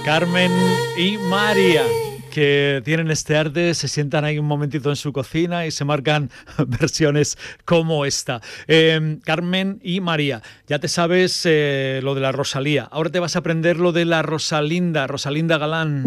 Carmen y María, que tienen este arte, se sientan ahí un momentito en su cocina y se marcan versiones como esta. Carmen y María, ya te sabes lo de la Rosalía. Ahora te vas a aprender lo de la Rosalinda Galán.